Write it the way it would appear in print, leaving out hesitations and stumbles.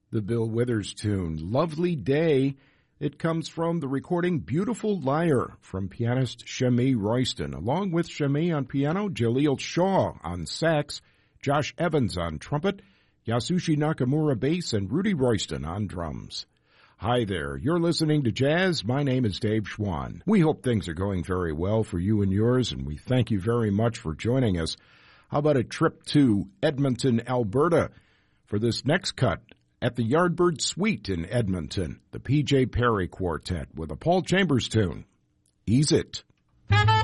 The Bill Withers tune, Lovely Day. It comes from the recording Beautiful Liar from pianist Shami Royston, along with Shami on piano, Jaleel Shaw on sax, Josh Evans on trumpet, Yasushi Nakamura bass, and Rudy Royston on drums. Hi there, you're listening to Jazz. My name is Dave Schwann. We hope things are going very well for you and yours, and we thank you very much for joining us. How about a trip to Edmonton, Alberta for this next cut at the Yardbird Suite in Edmonton, the P.J. Perry Quartet with a Paul Chambers tune, Ease It.